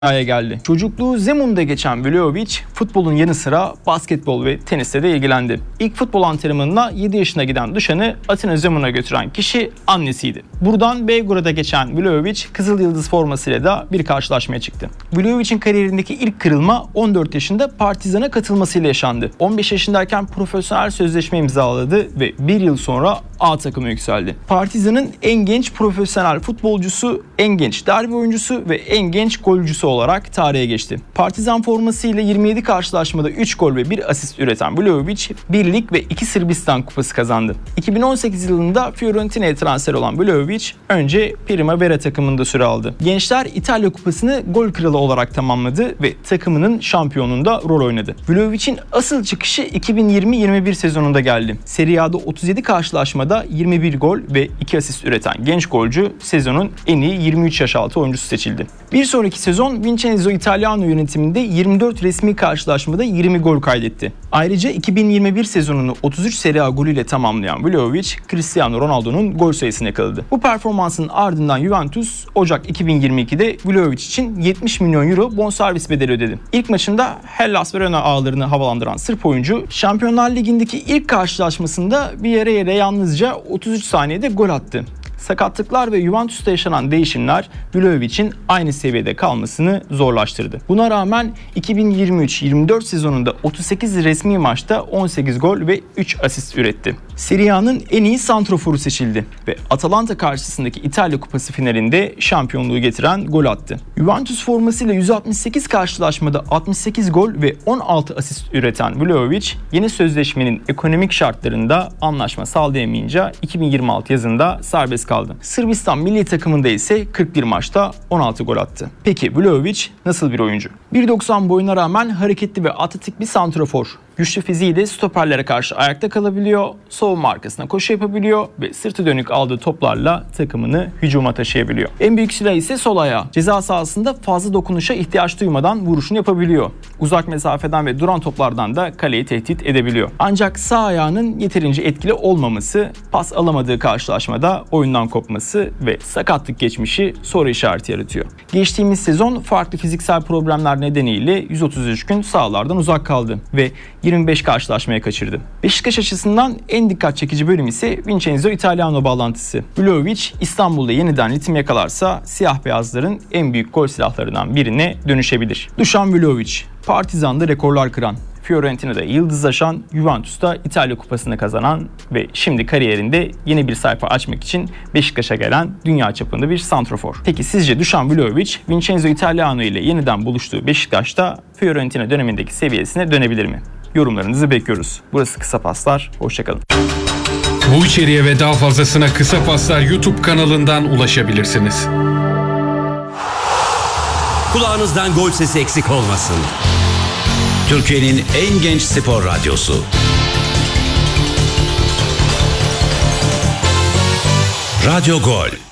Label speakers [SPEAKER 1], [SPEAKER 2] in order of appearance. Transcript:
[SPEAKER 1] geldi. Çocukluğu Zemun'da geçen Vlahović futbolun yanı sıra basketbol ve tenisle de ilgilendi. İlk futbol antrenmanına 7 yaşına giden Dušan'ı Atina Zemun'a götüren kişi annesiydi. Buradan Belgrad'a geçen Vlahović Kızıl Yıldız formasıyla da bir karşılaşmaya çıktı. Vlahović'in kariyerindeki ilk kırılma 14 yaşında Partizan'a katılmasıyla yaşandı. 15 yaşındayken profesyonel sözleşme imzaladı ve bir yıl sonra A takımı yükseldi. Partizan'ın en genç profesyonel futbolcusu, en genç derbi oyuncusu ve en genç golcüsü olarak tarihe geçti. Partizan formasıyla 27 karşılaşmada 3 gol ve 1 asist üreten Vlahović, 1 lig ve 2 Sırbistan kupası kazandı. 2018 yılında Fiorentina'ya transfer olan Vlahović önce Primavera takımında süre aldı. Gençler İtalya kupasını gol kralı olarak tamamladı ve takımının şampiyonluğunda rol oynadı. Vlahović'in asıl çıkışı 2020-21 sezonunda geldi. Serie A'da 37 karşılaşmada 21 gol ve 2 asist üreten genç golcü sezonun en iyi 23 yaş altı oyuncusu seçildi. Bir sonraki sezon Vincenzo Italiano yönetiminde 24 resmi karşılaşmada 20 gol kaydetti. Ayrıca 2021 sezonunu 33 Serie A golüyle tamamlayan Vlahović, Cristiano Ronaldo'nun gol sayısını yakaladı. Bu performansın ardından Juventus Ocak 2022'de Vlahović için 70 milyon euro bonservis bedeli ödedi. İlk maçında Hellas Verona ağlarını havalandıran Sırp oyuncu, Şampiyonlar Ligi'ndeki ilk karşılaşmasında bir yere yalnızca 33 saniyede gol attı. Sakatlıklar ve Juventus'ta yaşanan değişimler Vlahović'in aynı seviyede kalmasını zorlaştırdı. Buna rağmen 2023-24 sezonunda 38 resmi maçta 18 gol ve 3 asist üretti. Serie A'nın en iyi santroforu seçildi ve Atalanta karşısındaki İtalya Kupası finalinde şampiyonluğu getiren gol attı. Juventus formasıyla 168 karşılaşmada 68 gol ve 16 asist üreten Vlahović, yeni sözleşmenin ekonomik şartlarında anlaşma sağlayamayınca 2026 yazında serbest kaldı. Sırbistan milli takımında ise 41 maçta 16 gol attı. Peki Vlahović nasıl bir oyuncu? 1.90 boyuna rağmen hareketli ve atletik bir santrafor. Güçlü fiziğiyle stoperlere karşı ayakta kalabiliyor, savunma arkasına koşu yapabiliyor ve sırtı dönük aldığı toplarla takımını hücuma taşıyabiliyor. En büyük silahı ise sol ayağı. Ceza sahasında fazla dokunuşa ihtiyaç duymadan vuruşunu yapabiliyor. Uzak mesafeden ve duran toplardan da kaleyi tehdit edebiliyor. Ancak sağ ayağının yeterince etkili olmaması, pas alamadığı karşılaşmada oyundan kopması ve sakatlık geçmişi soru işareti yaratıyor. Geçtiğimiz sezon farklı fiziksel problemler nedeniyle 133 gün sahalardan uzak kaldı ve 25 karşılaşmaya kaçırdı. Beşiktaş açısından en dikkat çekici bölüm ise Vincenzo Italiano bağlantısı. Vlahović İstanbul'da yeniden ritim yakalarsa siyah beyazların en büyük gol silahlarından birine dönüşebilir. Dušan Vlahović, Partizan'da rekorlar kıran, Fiorentina'da yıldızlaşan, Juventus'ta İtalya Kupası'nı kazanan ve şimdi kariyerinde yeni bir sayfa açmak için Beşiktaş'a gelen dünya çapında bir santrafor. Peki sizce Dušan Vlahović, Vincenzo Italiano ile yeniden buluştuğu Beşiktaş'ta Fiorentina dönemindeki seviyesine dönebilir mi? Yorumlarınızı bekliyoruz. Burası Kısa Paslar. Hoşçakalın.
[SPEAKER 2] Bu içeriğe ve daha fazlasına Kısa Paslar YouTube kanalından ulaşabilirsiniz.
[SPEAKER 3] Kulağınızdan gol sesi eksik olmasın. Türkiye'nin en genç spor radyosu. Radyo Gol.